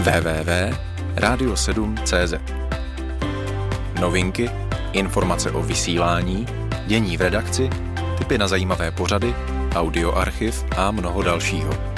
www.radio7.cz. Novinky, informace o vysílání, dění v redakci, tipy na zajímavé pořady, audioarchiv a mnoho dalšího.